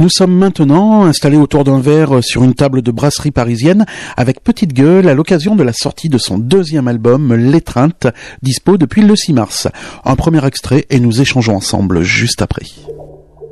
Nous sommes maintenant installés autour d'un verre sur une table de brasserie parisienne avec Petite Gueule à l'occasion de la sortie de son deuxième album, L'étreinte, dispo depuis le 6 mars. Un premier extrait et nous échangeons ensemble juste après.